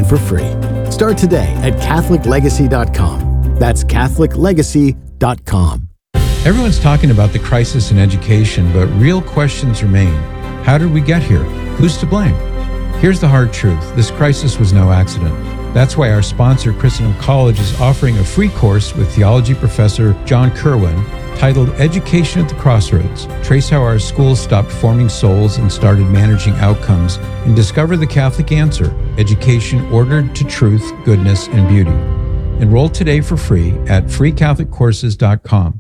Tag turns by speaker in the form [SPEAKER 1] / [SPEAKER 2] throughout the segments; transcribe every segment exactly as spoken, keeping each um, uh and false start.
[SPEAKER 1] online for free. Start today at Catholic Legacy dot com. That's Catholic Legacy dot com.
[SPEAKER 2] Everyone's talking about the crisis in education, but real questions remain. How did we get here? Who's to blame? Here's the hard truth. This crisis was no accident. That's why our sponsor, Christendom College, is offering a free course with theology professor John Kerwin titled Education at the Crossroads. Trace how our schools stopped forming souls and started managing outcomes, and discover the Catholic answer, education ordered to truth, goodness, and beauty. Enroll today for free at free catholic courses dot com.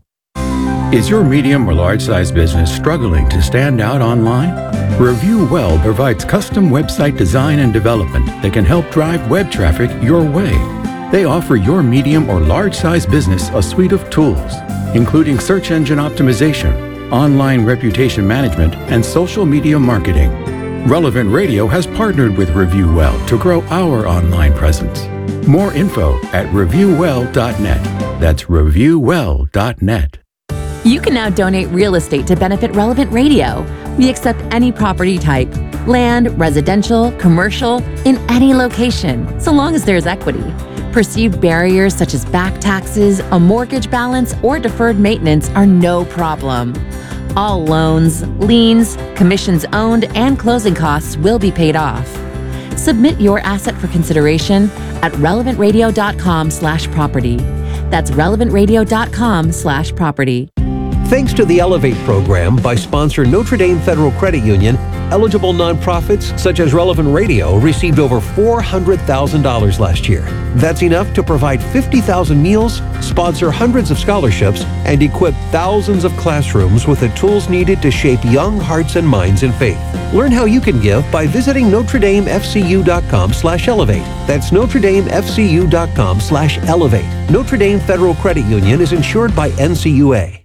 [SPEAKER 3] Is your medium or large-size business struggling to stand out online? Review Well provides custom website design and development that can help drive web traffic your way. They offer your medium or large-size business a suite of tools, including search engine optimization, online reputation management, and social media marketing. Relevant Radio has partnered with Review Well to grow our online presence. More info at review well dot net. That's review well dot net.
[SPEAKER 4] You can now donate real estate to benefit Relevant Radio. We accept any property type, land, residential, commercial, in any location, so long as there's equity. Perceived barriers such as back taxes, a mortgage balance, or deferred maintenance are no problem. All loans, liens, commissions owned, and closing costs will be paid off. Submit your asset for consideration at relevant radio dot com slash property. That's relevant radio dot com slash property.
[SPEAKER 5] Thanks to the Elevate program by sponsor Notre Dame Federal Credit Union, eligible nonprofits such as Relevant Radio received over four hundred thousand dollars last year. That's enough to provide fifty thousand meals, sponsor hundreds of scholarships, and equip thousands of classrooms with the tools needed to shape young hearts and minds in faith. Learn how you can give by visiting notre dame f c u dot com slash elevate. That's notre dame f c u dot com slash elevate. Notre Dame Federal Credit Union is insured by N C U A.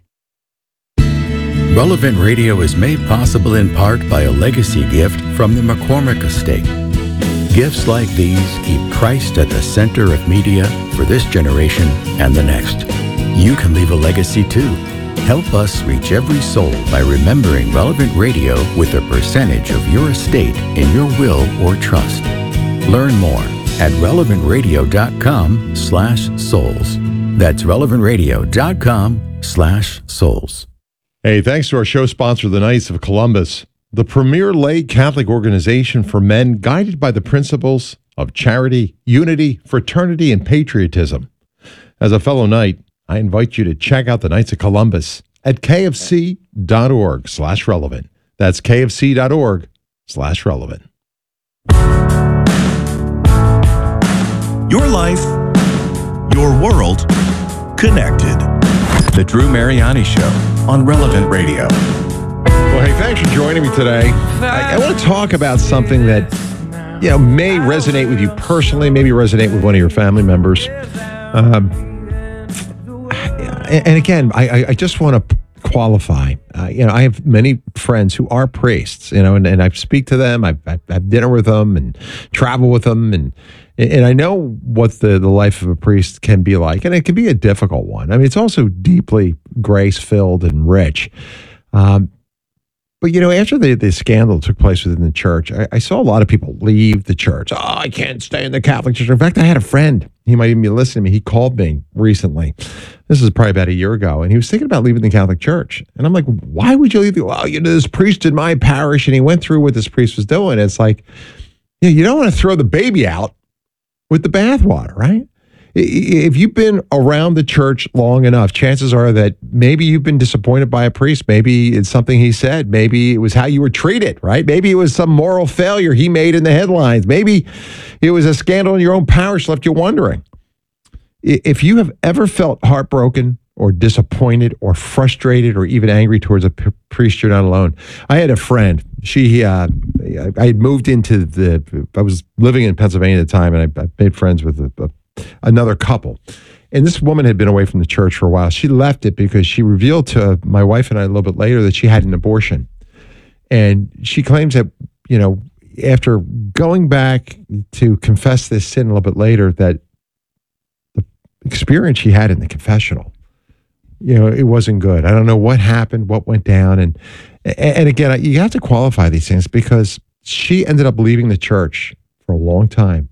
[SPEAKER 3] Relevant Radio is made possible in part by a legacy gift from the McCormick Estate. Gifts like these keep Christ at the center of media for this generation and the next. You can leave a legacy too. Help us reach every soul by remembering Relevant Radio with a percentage of your estate in your will or trust. Learn more at relevant radio dot com slash souls. That's relevant radio dot com slash souls.
[SPEAKER 6] Hey, thanks to our show sponsor, the Knights of Columbus, the premier lay Catholic organization for men guided by the principles of charity, unity, fraternity, and patriotism. As a fellow Knight, I invite you to check out the Knights of Columbus at k f c dot org slash relevant. That's k f c dot org slash relevant.
[SPEAKER 7] Your life, your world, connected. The Drew Mariani Show on Relevant Radio.
[SPEAKER 6] Well, hey, thanks for joining me today. I, I want to talk about something that, you know, may resonate with you personally, maybe resonate with one of your family members. Um, and, and again, I, I just want to qualify. Uh, you know, I have many friends who are priests, you know, and, and I speak to them. I, I have dinner with them and travel with them, and and I know what the, the life of a priest can be like, and it can be a difficult one. I mean, it's also deeply grace-filled and rich. Um, but, you know, after the, the scandal took place within the church, I, I saw a lot of people leave the church. Oh, I can't stay in the Catholic Church. In fact, I had a friend. He might even be listening to me. He called me recently. This is probably about a year ago, and he was thinking about leaving the Catholic Church. And I'm like, why would you leave? The, well, you know, this priest in my parish, and he went through what this priest was doing. It's like, you know, you don't want to throw the baby out with the bathwater, right? If you've been around the church long enough, chances are that maybe you've been disappointed by a priest. Maybe it's something he said. Maybe it was how you were treated, right? Maybe it was some moral failure he made in the headlines. Maybe it was a scandal in your own parish left you wondering. If you have ever felt heartbroken or disappointed or frustrated or even angry towards a p- priest, you're not alone. I had a friend. She, uh, I had moved into the, I was living in Pennsylvania at the time, and I, I made friends with a, a another couple. And this woman had been away from the church for a while. She left it because she revealed to my wife and I a little bit later that she had an abortion. And she claims that, you know, after going back to confess this sin a little bit later, that the experience she had in the confessional, you know, it wasn't good. I don't know what happened, what went down. And, and again, you have to qualify these things because she ended up leaving the church for a long time